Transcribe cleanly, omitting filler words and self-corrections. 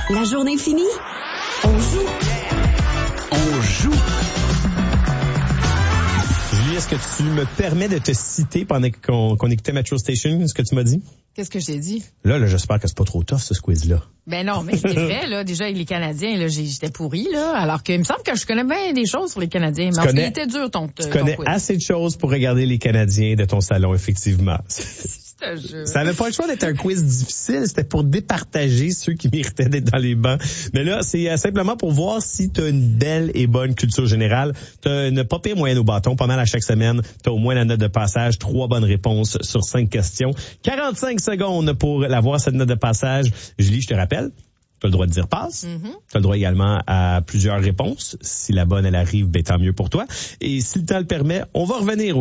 La journée finie, on joue. On joue. Julie, est-ce que tu me permets de te citer pendant qu'on écoutait Metro Station, ce que tu m'as dit? Qu'est-ce que j'ai dit? Là, j'espère que c'est pas trop tough, ce quiz-là. Ben non, mais c'est vrai, là, déjà, avec les Canadiens, là, j'étais pourri, là, alors qu'il me semble que je connais bien des choses sur les Canadiens. Mais il était dur, ton quiz. Tu connais assez de choses pour regarder les Canadiens de ton salon, effectivement. Ça n'avait pas le choix d'être un quiz difficile, c'était pour départager ceux qui méritaient d'être dans les bancs. Mais là, c'est simplement pour voir si tu as une belle et bonne culture générale. Tu as une pas pire moyenne au bâton, pas mal à chaque semaine. Tu as au moins la note de passage, 3 bonnes réponses sur 5 questions. 45 secondes pour l'avoir, cette note de passage. Julie, je te rappelle, tu as le droit de dire passe. Tu as le droit également à plusieurs réponses. Si la bonne, elle arrive, ben tant mieux pour toi. Et si le temps le permet, on va revenir